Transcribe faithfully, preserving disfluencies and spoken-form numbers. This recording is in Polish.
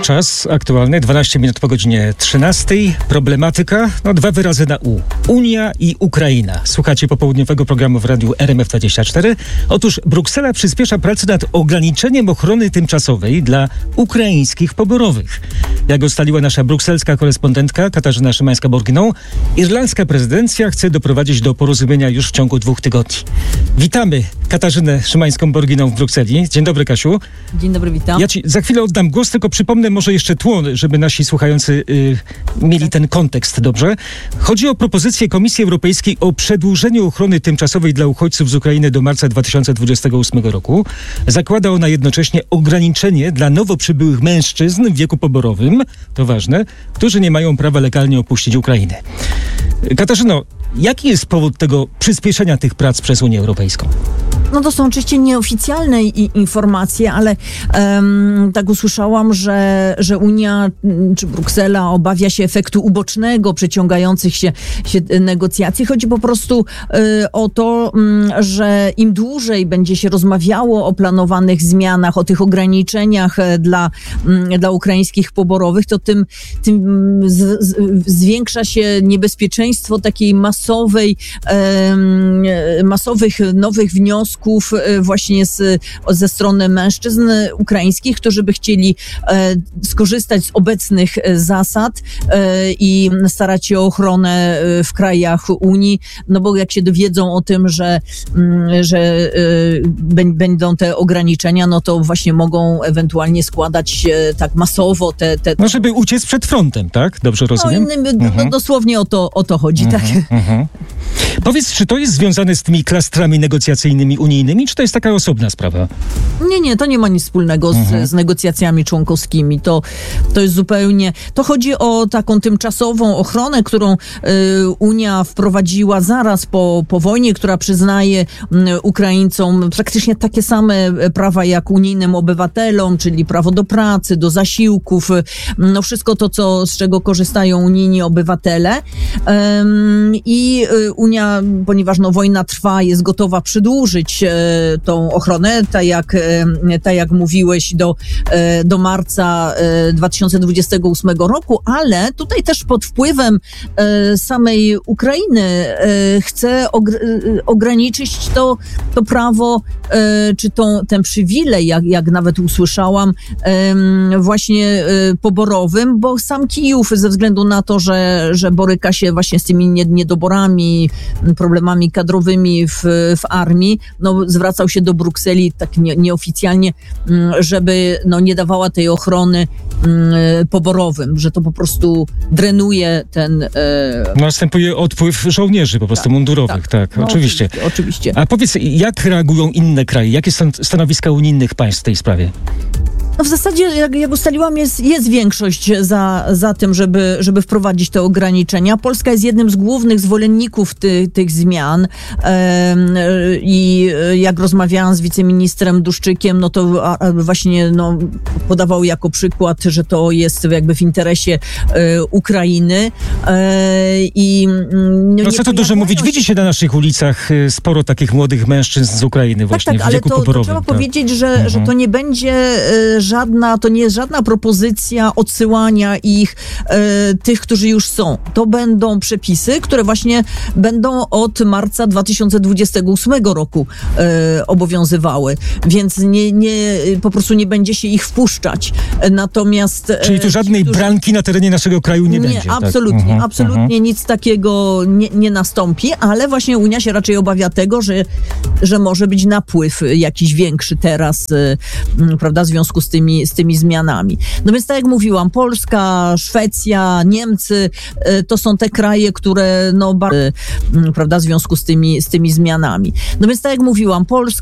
Czas aktualny, dwanaście minut po godzinie trzynastej. Problematyka, no dwa wyrazy na U. Unia i Ukraina. Słuchacie popołudniowego programu w radiu R M F dwadzieścia cztery. Otóż Bruksela przyspiesza pracę nad ograniczeniem ochrony tymczasowej dla ukraińskich poborowych. Jak ustaliła nasza brukselska korespondentka Katarzyna Szymańska-Borginą, irlandzka prezydencja chce doprowadzić do porozumienia już w ciągu dwóch tygodni. Witamy Katarzynę Szymańską-Borginą w Brukseli. Dzień dobry, Kasiu. Dzień dobry, witam. Ja ci za chwilę oddam głos, tylko przypomnę może jeszcze tło, żeby nasi słuchający y, mieli ten kontekst, dobrze? Chodzi o propozycję Komisji Europejskiej o przedłużeniu ochrony tymczasowej dla uchodźców z Ukrainy do marca dwa tysiące dwudziestego ósmego roku. Zakłada ona jednocześnie ograniczenie dla nowo przybyłych mężczyzn w wieku poborowym, to ważne, którzy nie mają prawa legalnie opuścić Ukrainy. Katarzyno, jaki jest powód tego przyspieszenia tych prac przez Unię Europejską? No to są oczywiście nieoficjalne i informacje, ale um, tak usłyszałam, że, że Unia czy Bruksela obawia się efektu ubocznego przeciągających się, się negocjacji. Chodzi po prostu y, o to, um, że im dłużej będzie się rozmawiało o planowanych zmianach, o tych ograniczeniach dla, um, dla ukraińskich poborowych, to tym, tym z, z, zwiększa się niebezpieczeństwo takiej masowej, um, masowych nowych wniosków właśnie z, ze strony mężczyzn ukraińskich, którzy by chcieli e, skorzystać z obecnych zasad e, i starać się o ochronę w krajach Unii, no bo jak się dowiedzą o tym, że, m, że e, b, będą te ograniczenia, no to właśnie mogą ewentualnie składać się tak masowo te... te... No żeby uciec przed frontem, tak? Dobrze rozumiem? No, innym, mhm. no dosłownie o to, o to chodzi, mhm, tak? Mhm. Powiedz, czy to jest związane z tymi klastrami negocjacyjnymi unijnymi, czy to jest taka osobna sprawa? Nie, nie, to nie ma nic wspólnego z, mhm. z negocjacjami członkowskimi. To, to jest zupełnie... To chodzi o taką tymczasową ochronę, którą y, Unia wprowadziła zaraz po, po wojnie, która przyznaje y, Ukraińcom praktycznie takie same prawa jak unijnym obywatelom, czyli prawo do pracy, do zasiłków, y, no wszystko to, co, z czego korzystają unijni obywatele. Ym, I y, Unia, ponieważ no, wojna trwa, jest gotowa przedłużyć tą ochronę, tak jak, tak jak mówiłeś, do, do marca dwa tysiące dwudziestego ósmego roku, ale tutaj też pod wpływem samej Ukrainy chce ograniczyć to, to prawo, czy tą, ten przywilej, jak, jak nawet usłyszałam, właśnie poborowym, bo sam Kijów ze względu na to, że, że boryka się właśnie z tymi niedoborami, problemami kadrowymi w, w armii, no zwracał się do Brukseli tak nie, nieoficjalnie, żeby no, nie dawała tej ochrony mm, poborowym, że to po prostu drenuje ten... E... Następuje odpływ żołnierzy po prostu tak, mundurowych, tak, tak no, oczywiście. oczywiście. Oczywiście. A powiedz, jak reagują inne kraje? Jakie są stanowiska unijnych państw w tej sprawie? No w zasadzie, jak, jak ustaliłam, jest, jest większość za, za tym, żeby, żeby wprowadzić te ograniczenia. Polska jest jednym z głównych zwolenników ty, tych zmian ehm, i jak rozmawiałam z wiceministrem Duszczykiem, no to a, a właśnie no, podawał jako przykład, że to jest jakby w interesie e, Ukrainy. E, i, no, no co tu dużo mówić, widzi się na naszych ulicach sporo takich młodych mężczyzn z Ukrainy właśnie, tak, tak, w wieku ale to, poborowym. to trzeba tak. powiedzieć, że, mhm. że to nie będzie e, żadna, to nie jest żadna propozycja odsyłania ich, e, tych, którzy już są. To będą przepisy, które właśnie będą od marca dwa tysiące dwudziestego ósmego roku e, obowiązywały, więc nie, nie, po prostu nie będzie się ich wpuszczać. Natomiast... E, Czyli tu żadnej ci, którzy... branki na terenie naszego kraju nie, nie będzie. Absolutnie, tak? mhm, absolutnie mhm. nic takiego nie, nie nastąpi, ale właśnie Unia się raczej obawia tego, że, że może być napływ jakiś większy teraz, e, prawda, w związku z tymi, z tymi zmianami. No więc tak jak mówiłam, Polska, Szwecja, Niemcy, to są te kraje, które no, prawda, w związku z tymi, z tymi zmianami. No więc tak jak mówiłam, Polska